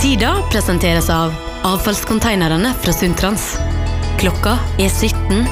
Tida presenteres av avfallskonteinerne fra Sundtrans. Klokka 17.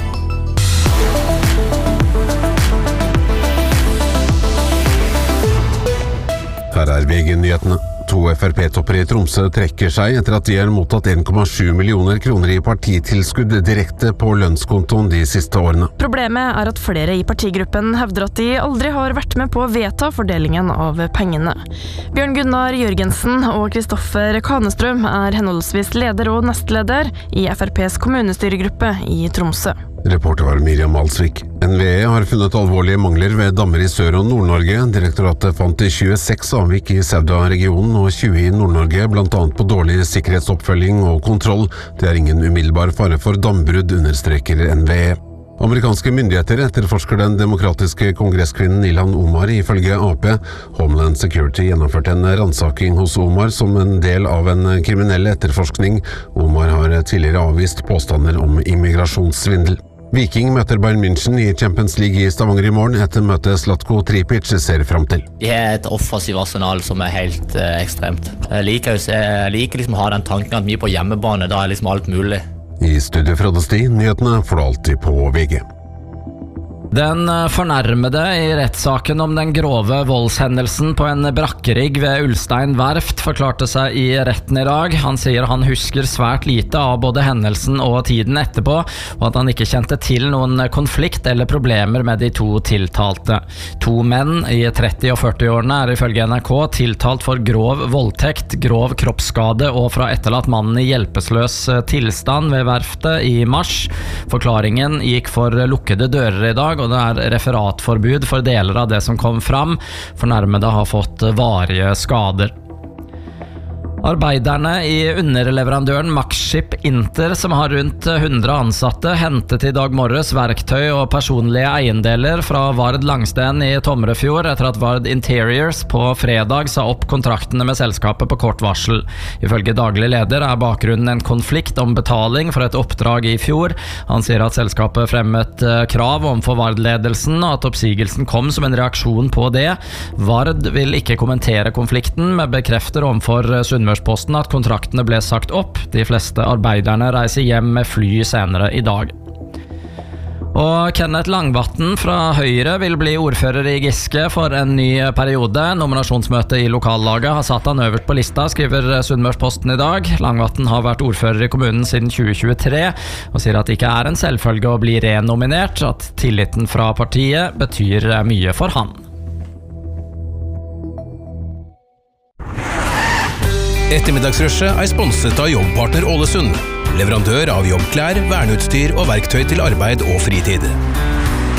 Her VG-nyhetene. 2 FrP-topper I Tromsø trekker seg etter at de har mottatt 1,7 millioner kroner I partitilskudd direkte på lønnskontoen de siste årene. Problemet at flere I partigruppen hevder at de aldri har vært med på å vedta fordelingen av pengene. Bjørn Gunnar Jørgensen og Kristoffer Kanestrøm henholdsvis leder og nestleder I FrPs kommunestyregruppe I Tromsø. Reporter var Miriam Alsvik. NVE har funnet alvorlige mangler ved dammer I Sør- og Nord-Norge. Direktoratet fant 26 avvik I Sauda-regionen og 20 I Nord-Norge, blant annet på dårlig sikkerhetsoppfølging og kontroll. Det ingen umiddelbar fare for dambrudd, understreker NVE. Amerikanske myndigheter etterforsker den demokratiske kongresskvinnen Ilhan Omar ifølge AP. Homeland Security gjennomførte en ransaking hos Omar som en del av en kriminell etterforskning. Omar har tidligere avvist påstander om immigrasjonssvindel. Viking møter Bayern München I Champions League I Stavanger I morgen etter møtet Zlatko Tripic ser frem til. De et offensiv arsenal som helt ekstremt. Jeg liker liksom å ha den tanken at vi på hjemmebane, da liksom alt mulig. I studio Frode Sti, nyhetene får du alltid på VG. Den fornærmede I rettssaken om den grove voldshendelsen på en brakkerigg ved Ulstein Verft forklarte seg I retten I dag. Han sier han husker svært lite av både hendelsen og tiden etterpå, og at han ikke kjente til noen konflikt eller problemer med de 2 tiltalte. 2 menn I 30- og 40-årene ifølge NRK tiltalt for grov voldtekt, grov kroppsskade og fra etterlatt mannen I hjelpeløs tilstand ved verftet I mars. Forklaringen gikk for lukkede dører I dag, og det referatforbud for deler av det som kom fram. Fornærmede har fått varige skader. Arbeiderne I underleverandøren Maxship Inter, som har rundt 100 ansatte, hentet I dag morges verktøy og personlige eiendeler fra Vard Langsten I Tomrefjord etter at Vard Interiors på fredag sa opp kontraktene med selskapet på kort varsel. Ifølge daglig leder bakgrunnen en konflikt om betaling for et oppdrag I fjor. Han sier at selskapet fremmet krav overfor Vard-ledelsen, og at oppsigelsen kom som en reaksjon på det. Vard vil ikke kommentere konflikten, men bekrefter overfor Sunnmørsposten at kontraktene ble sagt opp. De fleste arbeiderne reiser hjem med fly senere I dag. Og Kenneth Langvatn fra Høyre vil bli ordfører I Giske for en ny periode. Nominasjonsmøtet I lokallaget har satt han øverst på lista, skriver Sunnmørsposten I dag. Langvatn har vært ordfører I kommunen siden 2023, og sier at det ikke en selvfølge å bli renominert, at tilliten fra partiet betyr mye for han. Ettermiddagsrushet sponset av Jobbpartner Ålesund, leverandør av jobbklær, verneutstyr og verktøy til arbeid og fritid.